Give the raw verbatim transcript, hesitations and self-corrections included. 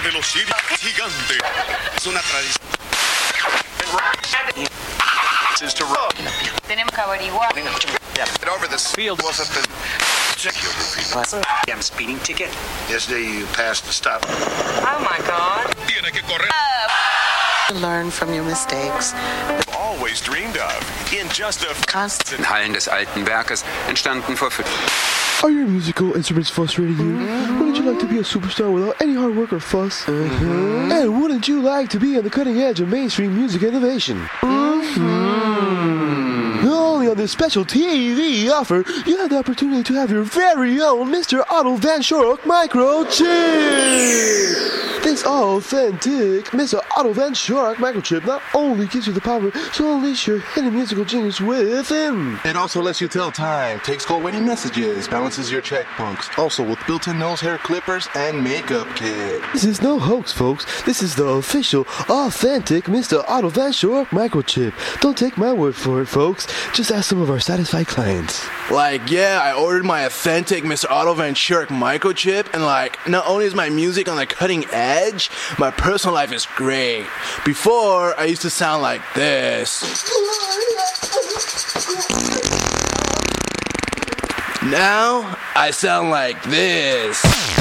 velocidad gigante. Es una tradición. Tenemos que averiguar. Over this field wasn't the I'm speeding ticket. Yesterday you passed the stop. Oh my God. Tiene que correr. Learn from your mistakes. Always dreamed of. In just a Constant. In Hallen des Alten Werkes entstanden vor fünf. Are your musical instruments frustrating you? Wouldn't you like to be a superstar without any hard work or fuss? Mm-hmm. And wouldn't you like to be on the cutting edge of mainstream music innovation? Mm-hmm. Only on this special T V offer, you have the opportunity to have your very own Mister Otto Van Schork microchip. This authentic Mister Otto Van Schork microchip not only gives you the power to unleash your hidden musical genius within. It also lets you tell time, takes cold waiting messages, balances your checkbooks. Also with built-in nose hair clippers and makeup kit. This is no hoax, folks. This is the official, authentic Mister Otto Van Schork microchip. Don't take my word for it, folks. Just ask some of our satisfied clients. Like, yeah, I ordered my authentic Mister Otto Van Schork microchip, and like, not only is my music on the cutting edge, my personal life is great. Before, I used to sound like this. Now, I sound like this.